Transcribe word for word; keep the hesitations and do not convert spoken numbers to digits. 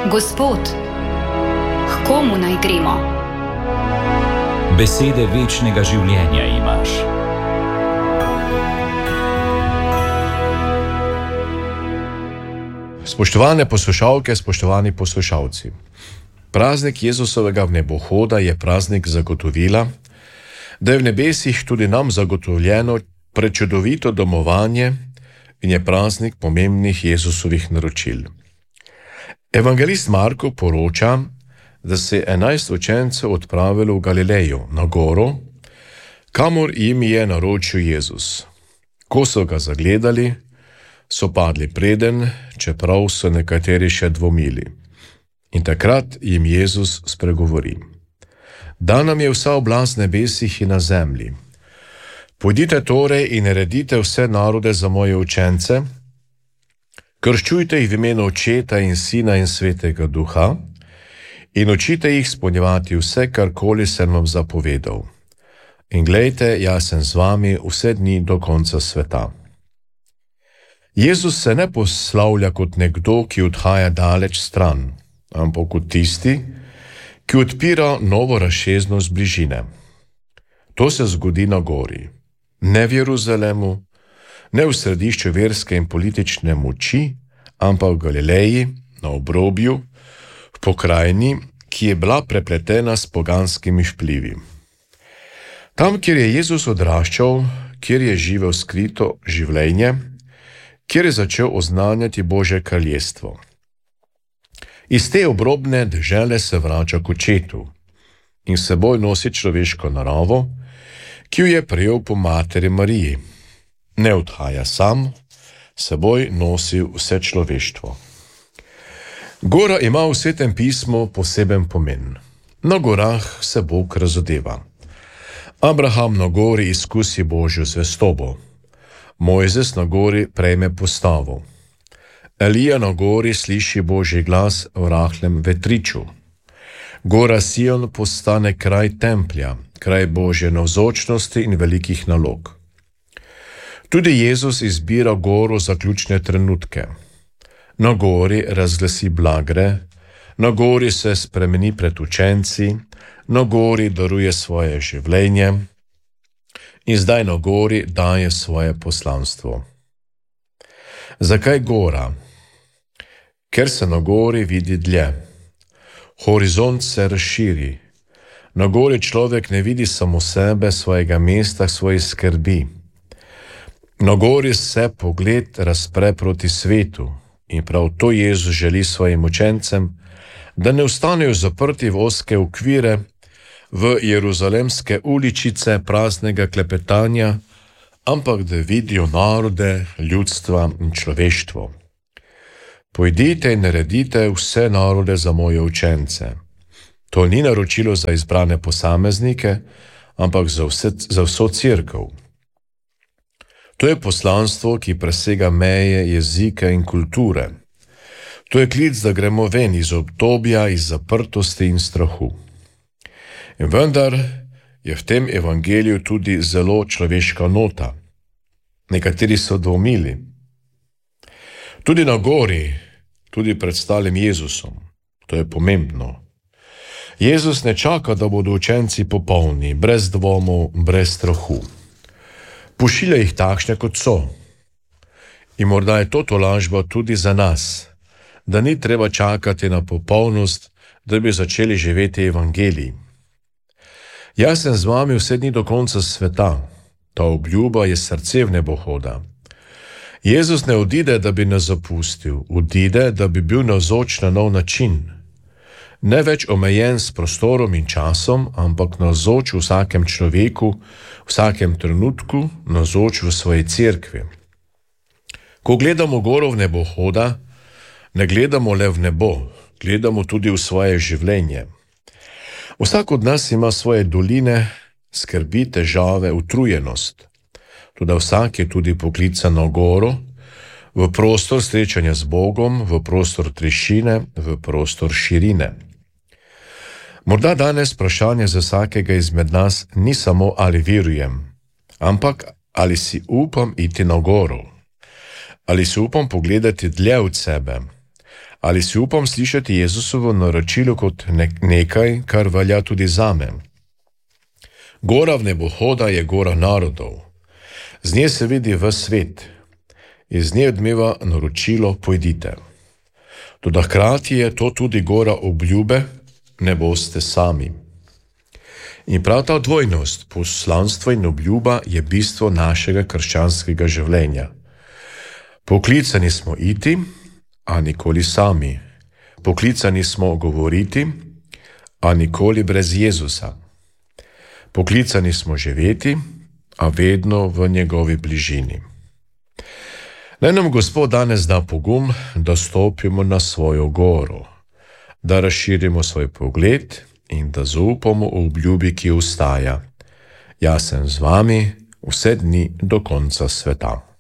Gospod, k komu naj gremo? Besede večnega življenja imaš. Spoštovane poslušalke, spoštovani poslušalci. Praznik Jezusovega vnebohoda je praznik zagotovila, da je v nebesih tudi nam zagotovljeno prečudovito domovanje in je praznik pomembnih Jezusovih naročil. Evangelist Marko poroča, da se je enajst učencev odpravilo v Galilejo, na goro, kamor jim je naročil Jezus. Ko so ga zagledali, so padli preden, čeprav so nekateri še dvomili. In takrat jim Jezus spregovori: Da nam je vsa oblast v nebesih in na zemlji. Pojdite torej in naredite vse narode za moje učence, krščujte jih v imenu Očeta in Sina in Svetega Duha in učite jih izpolnjevati vse, karkoli sem vam zapovedal. In glejte, jaz sem z vami vse dni do konca sveta. Jezus se ne poslavlja kot nekdo, ki odhaja daleč stran, ampak kot tisti, ki odpira novo razsežnost bližine. To se zgodi na gori, ne v Jeruzalemu, ne v središču verske in politične moči, ampak v Galileji, na obrobju, v pokrajini, ki je bila prepletena s poganskimi vplivi. Tam, kjer je Jezus odraščal, kjer je živel skrito življenje, kjer je začel oznanjati Božje kraljestvo. Iz te obrobne dežele se vrača k Očetu in s seboj nosi človeško naravo, ki jo je prejel po materi Mariji. Ne odhaja sam, s seboj nosi vse človeštvo. Gora ima v Svetem pismu poseben pomen. Na gorah se Bog razodeva. Abraham na gori izkusi Božjo zvestobo. Mojzes na gori prejme postavo. Elija na gori sliši Božji glas v rahlem vetriču. Gora Sion postane kraj templja, kraj Božje navzočnosti in velikih nalog. Tudi Jezus izbira goro za ključne trenutke. Na gori razglasi blagre, na gori se spremeni pred učenci, na gori daruje svoje življenje in zdaj na gori daje svoje poslanstvo. Zakaj gora? Ker se na gori vidi dlje. Horizont se razširi. Na gori človek ne vidi samo sebe, svojega mesta, svojih skrbi. Na gori se pogled razpre proti svetu in prav to Jezus želi svojim učencem, da ne ostanejo zaprti v ozke okvire, v jeruzalemske uličice praznega klepetanja, ampak da vidijo narode, ljudstva in človeštvo. Pojdite in naredite vse narode za moje učence. To ni naročilo za izbrane posameznike, ampak za, vse, za vso cerkev. To je poslanstvo, ki presega meje jezika in kulture. To je klic, da gremo ven iz obdobja, iz zaprtosti in strahu. In vendar je v tem evangeliju tudi zelo človeška nota. Nekateri so dvomili. Tudi na gori, tudi pred stalim Jezusom. To je pomembno. Jezus ne čaka, da bodo učenci popolni, brez dvomov, brez strahu. Pošilja jih takšne, kot so. In morda je to tolažba tudi za nas, da ni treba čakati na popolnost, da bi začeli živeti evangelij. Jaz sem z vami vse dni do konca sveta. Ta obljuba je srce vnebohoda. Jezus ne odide, da bi nas zapustil, odide, da bi bil navzoč na nov način. Ne več omejen s prostorom in časom, ampak navzoč v vsakem človeku, vsakem trenutku, navzoč v svoji cerkvi. Ko gledamo goro vnebohoda, ne gledamo le v nebo, gledamo tudi v svoje življenje. Vsak od nas ima svoje doline, skrbi, težave, utrujenost. Toda vsak je tudi poklican na goro, v prostor srečanja z Bogom, v prostor tišine, v prostor širine. Morda danes vprašanje za vsakega izmed nas ni samo ali verujem, ampak ali si upam iti na goro, ali si upam pogledati dlje od sebe, Ali si upam slišati Jezusovo naročilo kot nekaj, kar velja tudi zame? Gora v nebohoda je gora narodov. Z nje se vidi v svet. Iz nje odmeva naročilo pojdite. Toda hkrati je to tudi gora obljube, ne boste sami. In prav ta dvojnost, poslanstvo in obljuba, je bistvo našega krščanskega življenja. Poklicani smo iti, a nikoli sami. Poklicani smo govoriti, a nikoli brez Jezusa. Poklicani smo živeti, a vedno v njegovi bližini. Naj nam Gospod danes da pogum, da stopimo na svojo goro, da razširimo svoj pogled in da zaupamo v obljubi, ki ostaja. Jaz sem z vami vse dni do konca sveta.